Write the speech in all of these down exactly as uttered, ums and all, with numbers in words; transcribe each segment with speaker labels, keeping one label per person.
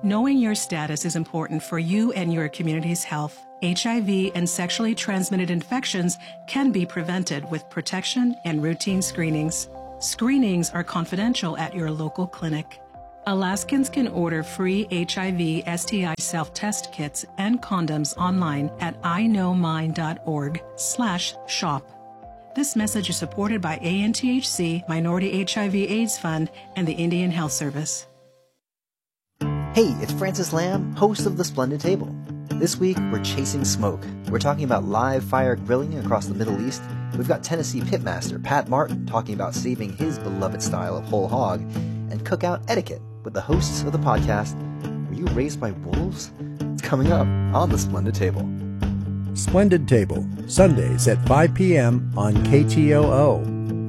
Speaker 1: Knowing your status is important for you and your community's health. H I V and sexually transmitted infections can be prevented with protection and routine screenings. Screenings are confidential at your local clinic. Alaskans can order free H I V S T I self-test kits and condoms online at iknowmine.org slash shop. This message is supported by A N T H C, Minority H I V AIDS Fund, and the Indian Health Service.
Speaker 2: Hey, it's Francis Lamb, host of The Splendid Table. This week, we're chasing smoke. We're talking about live fire grilling across the Middle East. We've got Tennessee pitmaster Pat Martin talking about saving his beloved style of whole hog, and cookout etiquette with the hosts of the podcast, Were You Raised by Wolves? It's coming up on The Splendid Table.
Speaker 3: Splendid Table, Sundays at five p.m. on K T O O.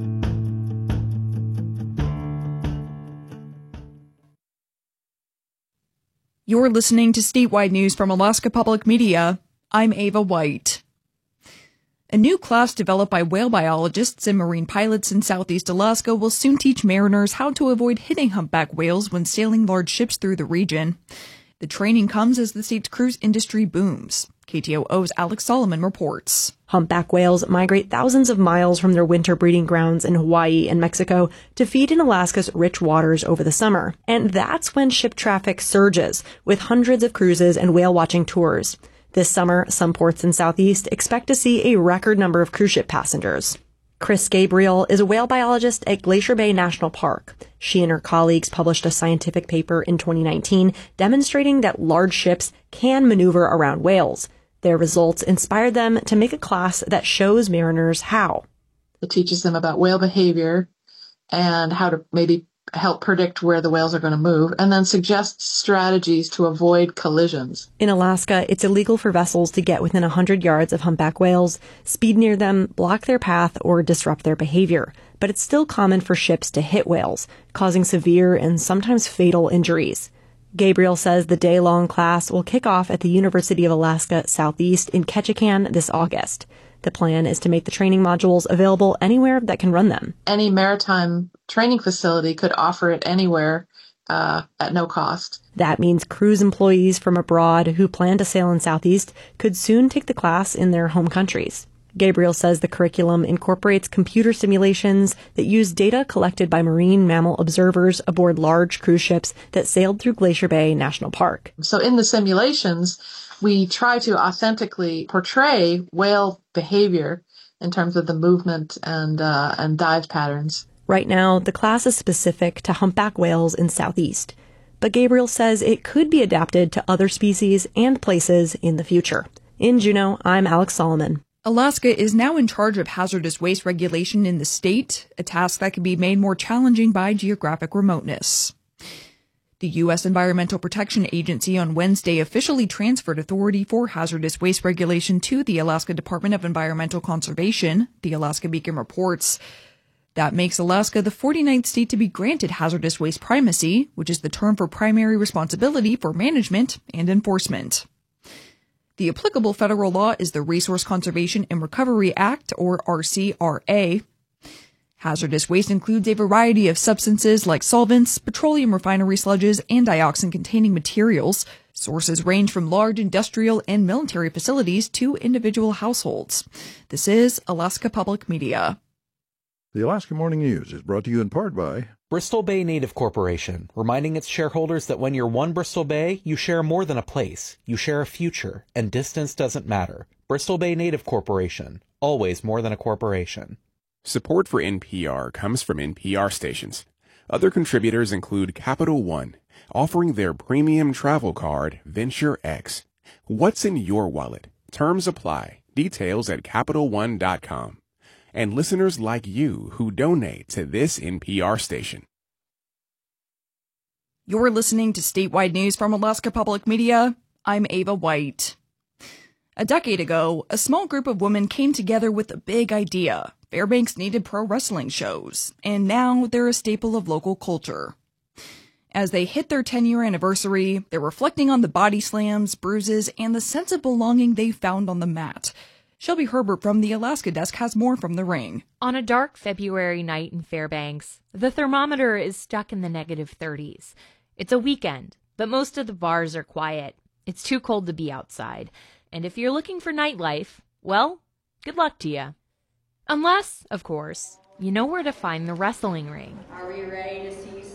Speaker 4: You're listening to statewide news from Alaska Public Media. I'm Ava White. A new class developed by whale biologists and marine pilots in Southeast Alaska will soon teach mariners how to avoid hitting humpback whales when sailing large ships through the region. The training comes as the state's cruise industry booms. K T O O's Alex Solomon reports.
Speaker 5: Humpback whales migrate thousands of miles from their winter breeding grounds in Hawaii and Mexico to feed in Alaska's rich waters over the summer. And that's when ship traffic surges, with hundreds of cruises and whale watching tours. This summer, some ports in Southeast expect to see a record number of cruise ship passengers. Chris Gabriel is a whale biologist at Glacier Bay National Park. She and her colleagues published a scientific paper in twenty nineteen demonstrating that large ships can maneuver around whales. Their results inspired them to make a class that shows mariners how.
Speaker 6: It teaches them about whale behavior and how to maybe help predict where the whales are going to move, and then suggests strategies to avoid collisions.
Speaker 5: In Alaska, it's illegal for vessels to get within one hundred yards of humpback whales, speed near them, block their path, or disrupt their behavior. But it's still common for ships to hit whales, causing severe and sometimes fatal injuries. Gabriel says the day-long class will kick off at the University of Alaska Southeast in Ketchikan this August. The plan is to make the training modules available anywhere that can run them.
Speaker 6: Any maritime training facility could offer it anywhere uh, at no cost.
Speaker 5: That means cruise employees from abroad who plan to sail in Southeast could soon take the class in their home countries. Gabriel says the curriculum incorporates computer simulations that use data collected by marine mammal observers aboard large cruise ships that sailed through Glacier Bay National Park.
Speaker 6: So in the simulations, we try to authentically portray whale behavior in terms of the movement and uh, and dive patterns.
Speaker 5: Right now, the class is specific to humpback whales in Southeast, but Gabriel says it could be adapted to other species and places in the future. In Juneau, I'm Alex Solomon.
Speaker 4: Alaska is now in charge of hazardous waste regulation in the state, a task that can be made more challenging by geographic remoteness. The U S Environmental Protection Agency on Wednesday officially transferred authority for hazardous waste regulation to the Alaska Department of Environmental Conservation, the Alaska Beacon reports. That makes Alaska the forty-ninth state to be granted hazardous waste primacy, which is the term for primary responsibility for management and enforcement. The applicable federal law is the Resource Conservation and Recovery Act, or R C R A. Hazardous waste includes a variety of substances like solvents, petroleum refinery sludges, and dioxin-containing materials. Sources range from large industrial and military facilities to individual households. This is Alaska Public Media.
Speaker 7: The Alaska Morning News is brought to you in part by
Speaker 8: Bristol Bay Native Corporation, reminding its shareholders that when you're one Bristol Bay, you share more than a place. You share a future, and distance doesn't matter. Bristol Bay Native Corporation, always more than a corporation.
Speaker 9: Support for N P R comes from N P R stations. Other contributors include Capital One, offering their premium travel card, Venture X. What's in your wallet? Terms apply. Details at Capital One dot com. And listeners like you who donate to this N P R station.
Speaker 4: You're listening to statewide news from Alaska Public Media. I'm Ava White. A decade ago, a small group of women came together with a big idea. Fairbanks needed pro wrestling shows, and now they're a staple of local culture. As they hit their ten-year anniversary, they're reflecting on the body slams, bruises, and the sense of belonging they found on the mat. Shelby Herbert from the Alaska Desk has more from the ring.
Speaker 10: On a dark February night in Fairbanks, the thermometer is stuck in the negative thirties. It's a weekend, but most of the bars are quiet. It's too cold to be outside. And if you're looking for nightlife, well, good luck to you. Unless, of course, you know where to find the wrestling ring.
Speaker 11: Are we ready to see